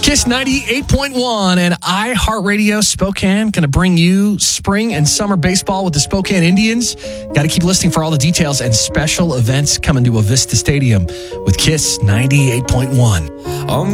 Kiss 98.1 and iHeartRadio Spokane going to bring you spring and summer baseball with the Spokane Indians. Got to keep listening for all the details and special events coming to Avista Stadium with Kiss 98.1.